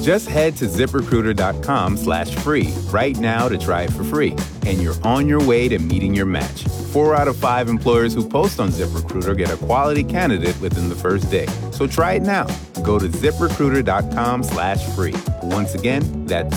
Just head to ZipRecruiter.com/free right now to try it for free, and you're on your way to meeting your match. 4 out of 5 employers who post on ZipRecruiter get a quality candidate within the first day. So try it now. Go to ZipRecruiter.com/free. Once again, that's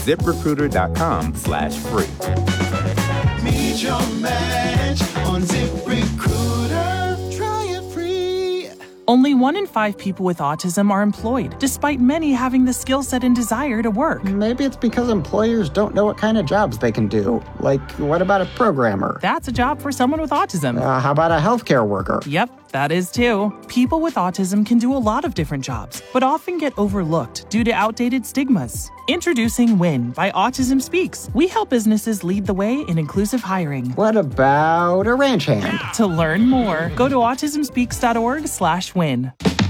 ZipRecruiter.com/free. Meet your match on ZipRecruiter. Try it free. Only 1 in 5 people with autism are employed, despite many having the skill set and desire to work. Maybe it's because employers don't know what kind of jobs they can do. Like, what about a programmer? That's a job for someone with autism. How about a healthcare worker? Yep, that is too. People with autism can do a lot of different jobs, but often get overlooked due to outdated stigmas. Introducing WIN by Autism Speaks. We help businesses lead the way in inclusive hiring. What about a ranch hand? To learn more, go to autismspeaks.org/win.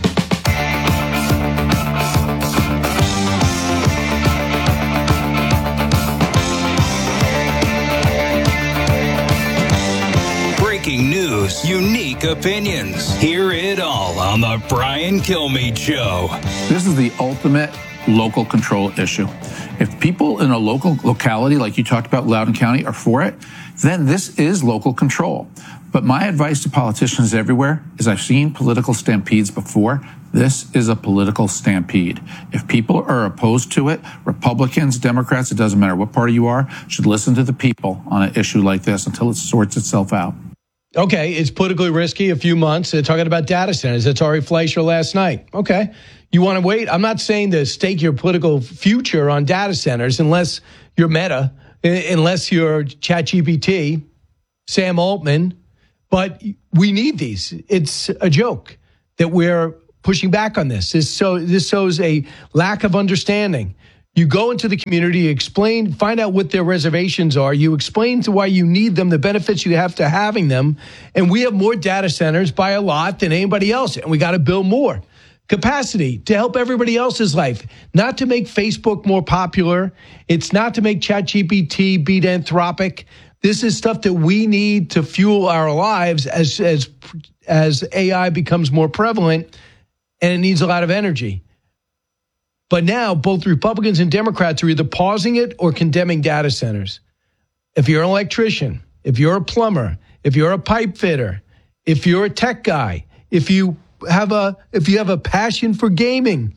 Breaking news, unique opinions. Hear it all on the Brian Kilmeade Show. This is the ultimate local control issue. If people in a locality, like you talked about, Loudoun County, are for it, then this is local control. But my advice to politicians everywhere is I've seen political stampedes before. This is a political stampede. If people are opposed to it, Republicans, Democrats, it doesn't matter what party you are, should listen to the people on an issue like this until it sorts itself out. Okay, it's politically risky, a few months. They're talking about data centers. That's Ari Fleischer last night. Okay, you want to wait? I'm not saying to stake your political future on data centers unless you're Meta, unless you're ChatGPT, Sam Altman, but we need these. It's a joke that we're pushing back on this. This shows a lack of understanding. You go into the community, explain, find out what their reservations are. You explain to why you need them, the benefits you have to having them. And we have more data centers by a lot than anybody else. And we got to build more capacity to help everybody else's life, not to make Facebook more popular. It's not to make ChatGPT beat Anthropic. This is stuff that we need to fuel our lives as AI becomes more prevalent, and it needs a lot of energy. But now both Republicans and Democrats are either pausing it or condemning data centers. If you're an electrician, if you're a plumber, if you're a pipe fitter, if you're a tech guy, if you have a passion for gaming,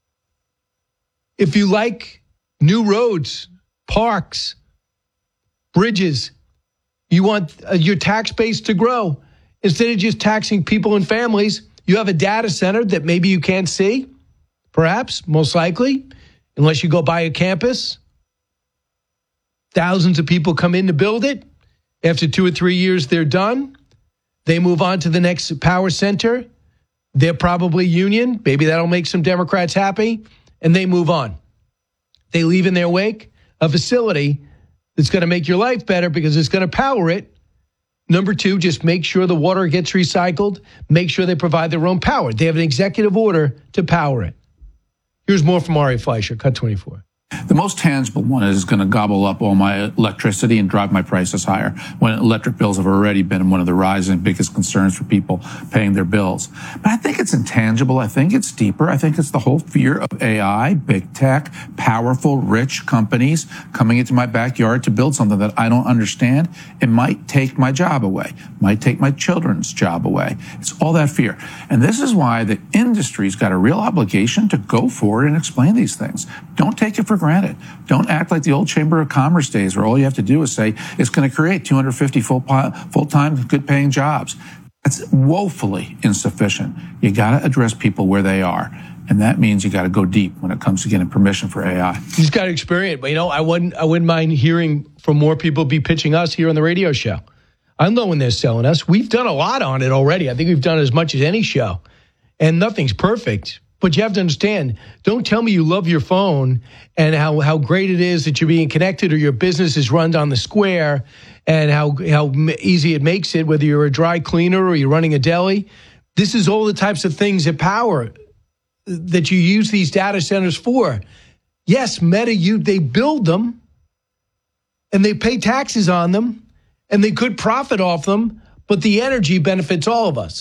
if you like new roads, parks, bridges, you want your tax base to grow. Instead of just taxing people and families, you have a data center that maybe you can't see. Perhaps, most likely, unless you go buy a campus. Thousands of people come in to build it. After 2 or 3 years, they're done. They move on to the next power center. They're probably union. Maybe that'll make some Democrats happy. And they move on. They leave in their wake a facility that's going to make your life better because it's going to power it. Number 2, just make sure the water gets recycled. Make sure they provide their own power. They have an executive order to power it. Here's more from Ari Fleischer, Cut 24. The most tangible one is going to gobble up all my electricity and drive my prices higher when electric bills have already been one of the rising biggest concerns for people paying their bills. But I think it's intangible. I think it's deeper. I think it's the whole fear of AI, big tech, powerful, rich companies coming into my backyard to build something that I don't understand. It might take my job away, might take my children's job away. It's all that fear. And this is why the industry's got a real obligation to go forward and explain these things. Don't take it for granted. Don't act like the old Chamber of Commerce days where all you have to do is say it's going to create 250 full-time, good-paying jobs. That's woefully insufficient. You got to address people where they are. And that means you got to go deep when it comes to getting permission for AI. You just got to experience. But, I wouldn't mind hearing from more people be pitching us here on the radio show. I know when they're selling us. We've done a lot on it already. I think we've done as much as any show. And nothing's perfect. But you have to understand, don't tell me you love your phone and how great it is that you're being connected or your business is run on the square and how easy it makes it, whether you're a dry cleaner or you're running a deli. This is all the types of things that you use these data centers for. Yes, Meta, they build them and they pay taxes on them and they could profit off them, but the energy benefits all of us.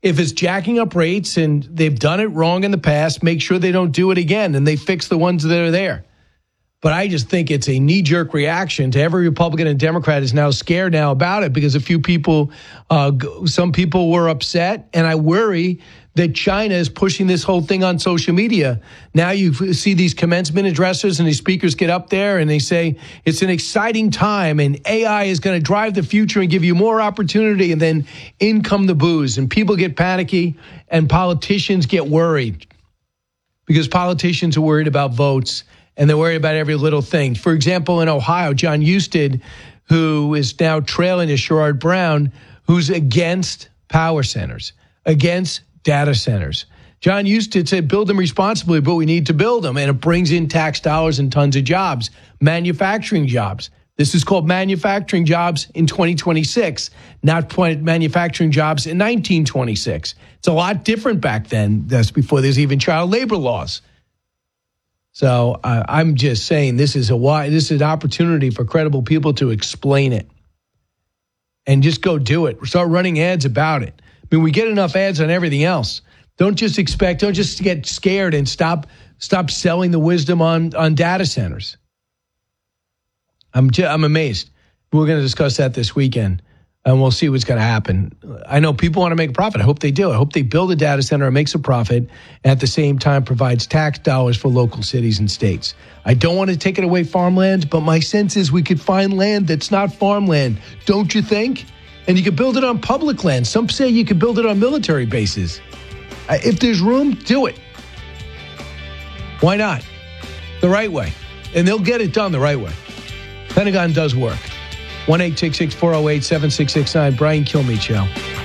If it's jacking up rates and they've done it wrong in the past, make sure they don't do it again and they fix the ones that are there. But I just think it's a knee-jerk reaction to every Republican and Democrat is now scared now about it because a few people, some people were upset. And I worry that China is pushing this whole thing on social media. Now you see these commencement addresses and these speakers get up there and they say it's an exciting time and AI is going to drive the future and give you more opportunity. And then in come the boos and people get panicky and politicians get worried because politicians are worried about votes. And they're worried about every little thing. For example, in Ohio, John Husted, who is now trailing to Sherrod Brown, who's against power centers, against data centers. John Husted said, build them responsibly, but we need to build them. And it brings in tax dollars and tons of jobs, manufacturing jobs. This is called manufacturing jobs in 2026, not manufacturing jobs in 1926. It's a lot different back then. That's before there's even child labor laws. So I'm just saying this is an opportunity for credible people to explain it and just go do it. Start running ads about it. I mean, we get enough ads on everything else. Don't just get scared and stop selling the wisdom on data centers. I'm amazed. We're going to discuss that this weekend. And we'll see what's going to happen. I know people want to make a profit. I hope they do. I hope they build a data center and makes a profit and at the same time provides tax dollars for local cities and states. I don't want to take it away farmland, but my sense is we could find land that's not farmland. Don't you think? And you could build it on public land. Some say you could build it on military bases. If there's room, do it. Why not? The right way. And they'll get it done the right way. Pentagon does work. 1-866-408-7669, Brian Kilmeade Show.